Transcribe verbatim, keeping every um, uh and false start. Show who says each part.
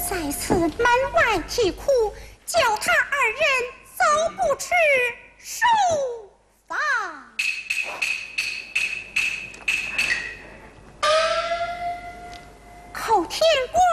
Speaker 1: 在此门外啼哭，叫他二人走不迟收房。口天官。